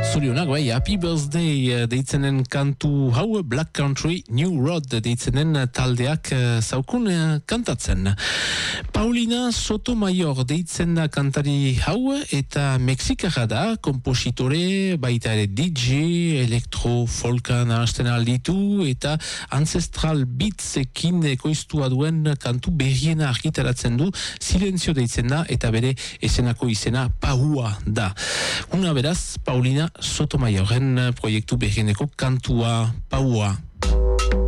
Zorionak, bai, Happy Birthday deitzenen kantu hau, Black Country New Road deitzenen taldeak zaukun kantatzen. Paulina Sotomayor deitzen da kantari hau eta Mexikara da, kompositore, baita ere DJ, elektro, folka nahasten alditu eta ancestral beatsekin ekoiztua duen kantu berriena argitaratzen du, Silencio deitzen da eta bere esenako izena Paua da. Una beraz, Paulina Sotomayoren proiektu berrieneko kantua Paua.